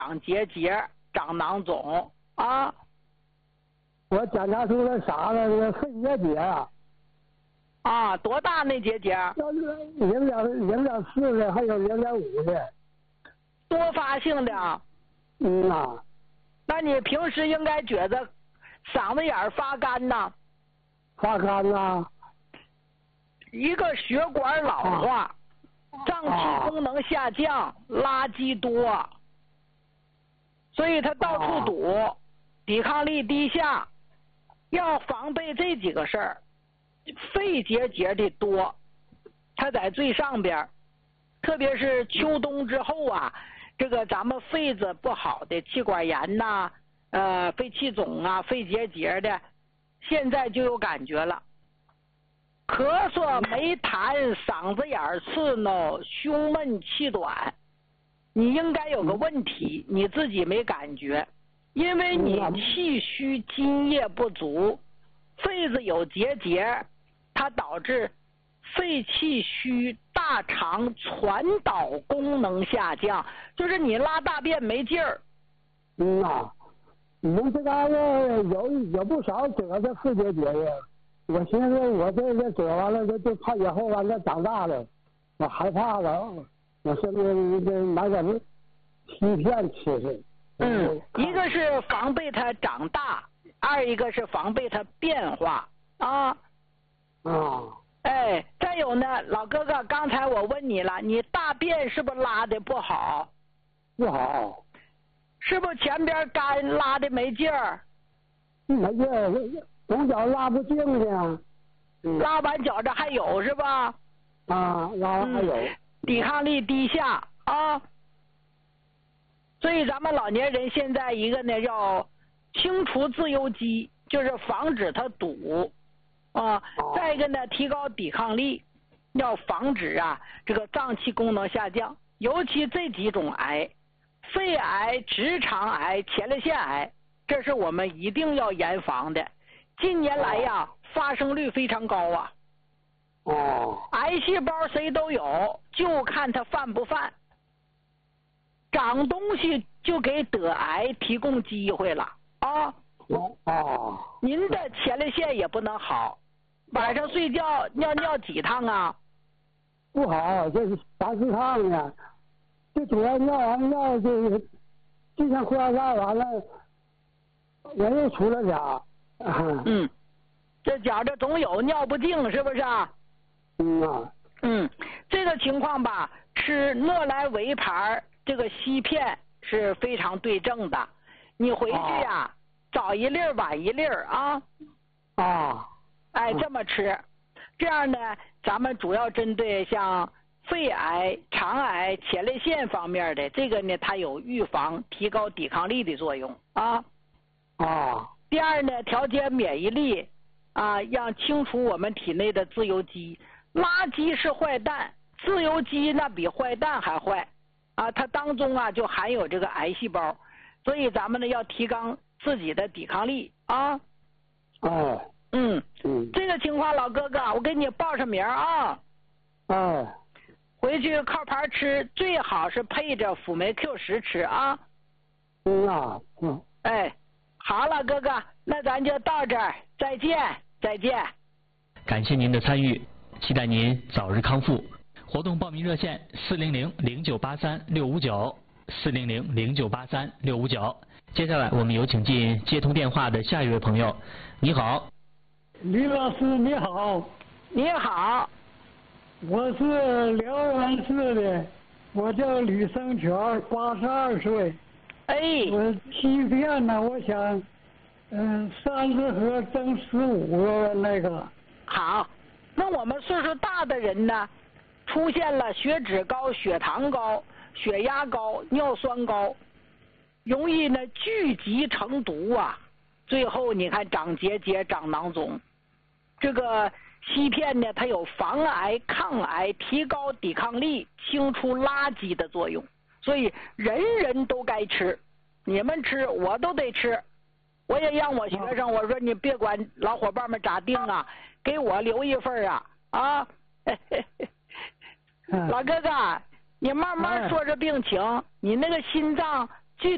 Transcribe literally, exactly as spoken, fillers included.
长结节、长囊肿啊。 我检查出了啥了？那个肺结节啊。 啊，多大那结节？ 零点零点四的，还有零点五的。 多发性的。 嗯呐。 那你平时应该觉得嗓子眼儿发干呐？ 发干呐。 一个血管老化，啊、脏器功能下降，啊、垃圾多，所以它到处堵，啊、抵抗力低下。要防备这几个事儿，肺结节的多，它在最上边，特别是秋冬之后啊，这个咱们肺子不好的气管炎呐、呃肺气肿啊、肺结节的，现在就有感觉了。咳嗽、没痰、嗓子眼刺挠、胸闷气短，你应该有个问题，你自己没感觉，因为你气虚津液不足，肺子有结节，它导致肺气虚，大肠传导功能下降，就是你拉大便没劲儿。 嗯呐，你们这嘎达有有不少得这肺结节呀。我寻思我这个得完了，就就怕以后完了长大了，我害怕了。我现在这买点芯片吃吃。 嗯，一个是防备它长大，二一个是防备它变化啊。 啊。 哎，再有呢，老哥哥，刚才我问你了，你大便是不是拉的不好？ 不好。 是不是前边干拉的没劲儿？ 没劲儿。总觉拉不净呢， 嗯、拉完觉着还有是吧？ 啊，拉完还有、嗯。 抵抗力低下啊，所以咱们老年人现在一个呢要清除自由基，就是防止它堵啊。哦、再一个呢，提高抵抗力，要防止啊这个脏器功能下降，尤其这几种癌，肺癌、直肠癌、前列腺癌，这是我们一定要严防的。近年来呀，发生率非常高啊。 哦。 癌细胞谁都有，就看它犯不犯。长东西就给得癌提供机会了啊。 哦哦。 您的前列腺也不能好，晚上睡觉尿尿几趟啊？ 不好，这是三四趟呢。就主要尿完尿就，就像喝完饭完了，我又出了俩。 嗯，这觉着总有尿不尽，是不是啊？ 嗯啊。 嗯，这个情况吧，吃诺莱维牌这个硒片是非常对症的。你回去呀、啊，早一粒儿晚一粒儿啊。 啊。 哎，这么吃，这样呢，咱们主要针对像肺癌、肠癌、前列腺方面的这个呢，它有预防、提高抵抗力的作用啊。 啊。 第二呢，调节免疫力，啊，让清除我们体内的自由基。垃圾是坏蛋，自由基那比坏蛋还坏，啊，它当中啊就含有这个癌细胞，所以咱们呢要提高自己的抵抗力啊。 哦。 嗯。 嗯。 这个情况，老哥哥，我给你报上名啊。 哦。 回去靠牌吃，最好是配着辅酶 Q 十吃啊。 嗯啊。嗯。 哎。好了，哥哥，那咱就到这儿，再见，再见。 感谢您的参与，期待您早日康复。活动报名热线：四零零零九八三六五九，四零零零九八三六五九。接下来我们有请进接通电话的下一位朋友。你好。 李老师你好。 你好。 我是辽源市的，我叫吕生全，八十二岁。 哎， 我欺骗呢，我想，嗯，三十盒蒸十五个那个。 好，那我们岁数大的人呢，出现了血脂高、血糖高、血压高、尿酸高，容易呢聚集成毒啊，最后你看长结节、长囊肿。这个硒片呢，它有防癌、抗癌、提高抵抗力、清除垃圾的作用。所以人人都该吃，你们吃我都得吃。我也让我学生我说你别管老伙伴们咋定啊，给我留一份啊啊！老哥哥，你慢慢说说病情，你那个心脏